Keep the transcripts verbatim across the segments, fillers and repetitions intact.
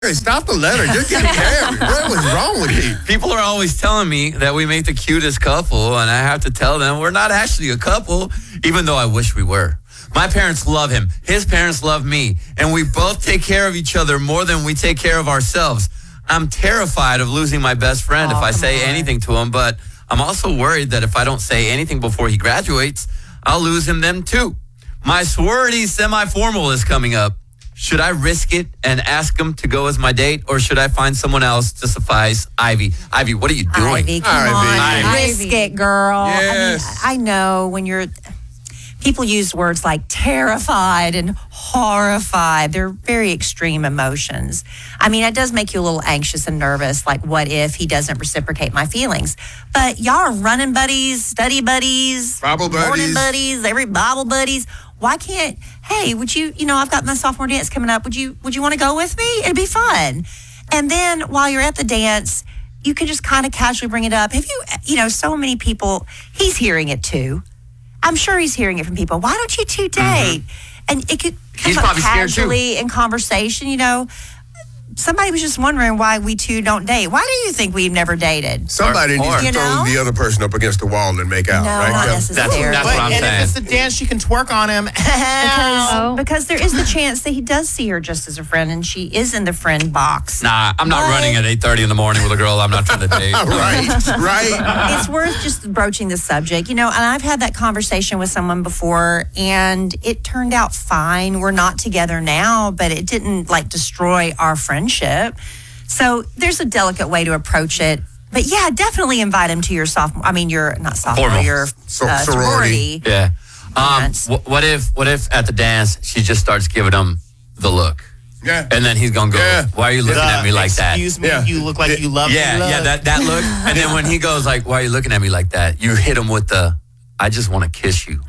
Hey, stop the letter. You're getting married. What was wrong with you? People are always telling me that we make the cutest couple, and I have to tell them we're not actually a couple, even though I wish we were. My parents love him. His parents love me, and we both take care of each other more than we take care of ourselves. I'm terrified of losing my best friend oh, if I say on. anything to him, but I'm also worried that if I don't say anything before he graduates, I'll lose him then too. My sorority semi-formal is coming up. Should I risk it and ask him to go as my date, or should I find someone else to suffice Ivy? Ivy, what are you doing? Ivy, come Ivy. on. Ivy. Risk it, girl. Yes. I mean, I know when you're... People use words like terrified and horrified. They're very extreme emotions. I mean, it does make you a little anxious and nervous, like what if he doesn't reciprocate my feelings? But y'all are running buddies, study buddies, Bible morning buddies. buddies, every Bible buddies. Why can't, hey, would you, you know, I've got my sophomore dance coming up. Would you, would you want to go with me? It'd be fun. And then while you're at the dance, you can just kind of casually bring it up. Have you, you know, so many people, he's hearing it too. I'm sure he's hearing it from people. Why don't you two date? Mm-hmm. And it could come He's up probably scared too. casually in conversation, you know. Somebody was just wondering why we two don't date. Why do you think we've never dated? Somebody Or- needs to you throw know? the other person up against the wall and make out, No, right? not Kel? necessarily. That's But, what I'm and saying. if it's a dance, she can twerk on him. Because, Oh. because there is the chance that he does see her just as a friend, and she is in the friend box. Nah, I'm not But- running at eight thirty in the morning with a girl I'm not trying to date. Right, right. It's worth just broaching the subject, you know, and I've had that conversation with someone before, and it turned out fine. We're not together now, but it didn't like destroy our friendship. So there's a delicate way to approach it. But yeah, definitely invite him to your sophomore, I mean, your, not sophomore, Formal. your So- uh, sorority. sorority. Yeah. Um, Dance. wh- what if what if at the dance she just starts giving him the look, Yeah. and then he's gonna go, Yeah. "Why are you looking at me like that?" Excuse me, Yeah. you look like you love Yeah, me. Love. yeah, that that look. And then when he goes like, "Why are you looking at me like that?" You hit him with the, "I just want to kiss you."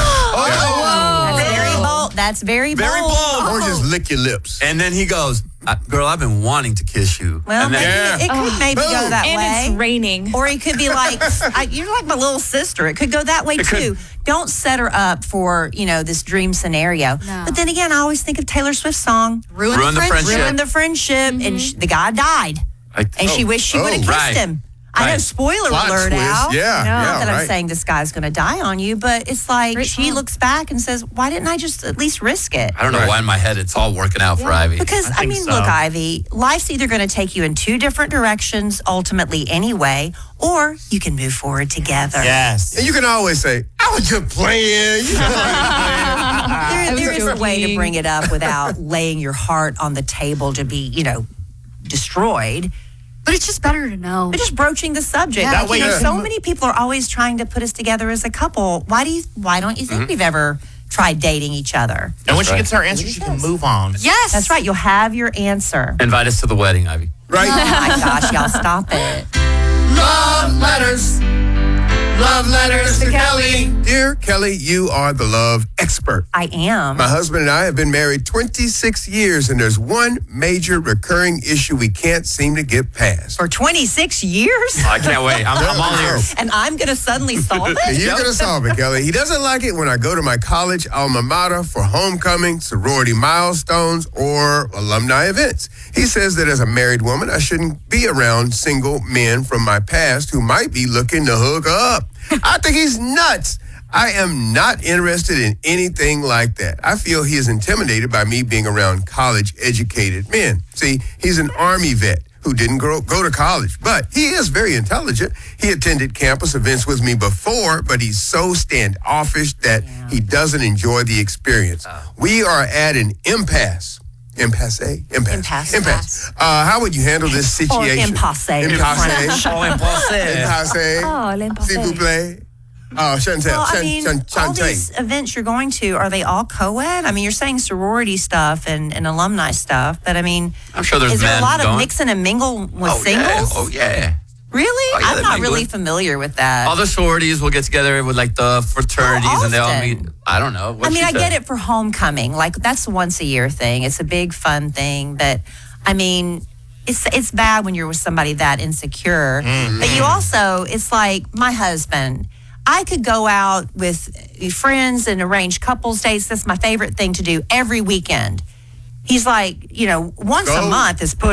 That's very bold. That's very bold. Very bold. Or just lick your lips. And then he goes, I, "Girl, I've been wanting to kiss you." Well, and maybe then, Yeah. it, it could maybe go Boom. that And way. it's raining. Or he could be like, I, you're like my little sister. It could go that way It too. could. Don't set her up for, you know, this dream scenario. No. But then again, I always think of Taylor Swift's song, Ruin, Ruin the friendship. Ruin the Friendship. And sh- the guy died. I- And she Oh. wished she Oh, would have kissed right. him. I know, Right. spoiler Plot alert twist. out. Yeah, Not yeah, that I'm right. saying this guy's going to die on you, but it's like Great she song. looks back and says, why didn't I just at least risk it? I don't know Right. why in my head it's all working out for Ivy. Because, I, think mean, so. look, Ivy, life's either going to take you in two different directions ultimately anyway, or you can move forward together. Yes. And you can always say, I was just playing. You know, There, was there is a way to joking. bring it up without laying your heart on the table to be, you know, destroyed. But it's just better to know. But just broaching the subject. Yeah. That Like, way you know, you so can- many people are always trying to put us together as a couple. Why do you? Why don't you think Mm-hmm. we've ever tried dating each other? And when she right. gets her answer, she can move on. Yes. That's right. You'll have your answer. Invite us to the wedding, Ivy. right? Oh my gosh, y'all stop it. Love letters. Love letters to Kelly. Dear Kelly, you are the love expert. I am. My husband and I have been married twenty-six years, and there's one major recurring issue we can't seem to get past. For twenty-six years? I can't wait. I'm, I'm all ears. And I'm going to suddenly solve it? You're going to solve it, Kelly. He doesn't like it when I go to my college alma mater for homecoming, sorority milestones, or alumni events. He says that as a married woman, I shouldn't be around single men from my past who might be looking to hook up. I think he's nuts. I am not interested in anything like that. I feel he is intimidated by me being around college-educated men. See, he's an Army vet who didn't grow, go to college, but he is very intelligent. He attended campus events with me before, but he's so standoffish that he doesn't enjoy the experience. We are at an impasse. Impasse? Impasse. Impasse. Impasse. Uh, how would you handle this situation? impasse. Impasse. Oh, impossible. Impasse. Oh, l'impasse. S'il vous plaît. Oh, Chantel. Well, I Chan- mean, Chan- all Chante. these events you're going to, are they all co-ed? I mean, you're saying sorority stuff and, and alumni stuff, but I mean, I'm sure there's is there men a lot of going. mixing and mingle with Oh, singles? yeah. Oh, yeah. Really? Oh, yeah, I'm they not mingle. really familiar with that. All the sororities will get together with like the fraternities How and they all often? meet. I don't know. I What'd mean, she I say? get it for homecoming. Like, that's a once a year thing. It's a big fun thing. But, I mean, it's it's bad when you're with somebody that insecure. Mm-hmm. But you also, it's like my husband. I could go out with friends and arrange couples dates. That's my favorite thing to do every weekend. He's like, you know, once Go. a month is